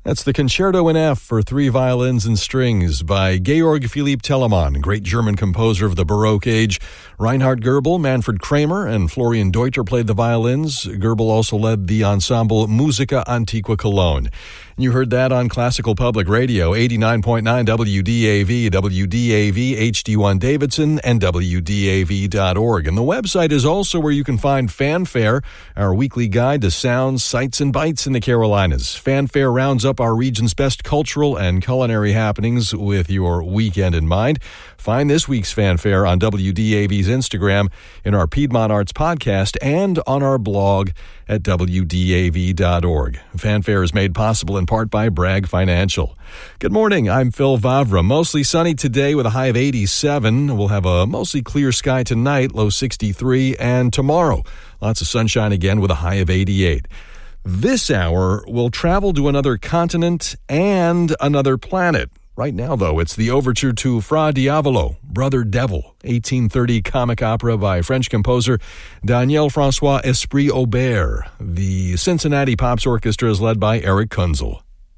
That's the Concerto in F for three violins and strings by Georg Philipp Telemann, great German composer of the Baroque age. Reinhard Goebel, Manfred Kramer, and Florian Deuter played the violins. Goebel also led the ensemble Musica Antiqua Cologne. You heard that on Classical Public Radio, 89.9 WDAV, WDAV HD1 Davidson, and WDAV.org. And the website is also where you can find Fanfare, our weekly guide to sounds, sights, and bites in the Carolinas. Fanfare rounds up our region's best cultural and culinary happenings with your weekend in mind. Find this week's Fanfare on WDAV's Instagram, in our Piedmont Arts podcast, and on our blog at WDAV.org. Fanfare is made possible in part by Bragg Financial. Good morning, I'm Phil Vavra. Mostly sunny today with a high of 87. We'll have a mostly clear sky tonight, low 63, and tomorrow, lots of sunshine again with a high of 88. This hour, we'll travel to another continent and another planet. Right now, though, it's the overture to Fra Diavolo, Brother Devil, 1830 comic opera by French composer Daniel-François Esprit Aubert. The Cincinnati Pops Orchestra is led by Eric Kunzel.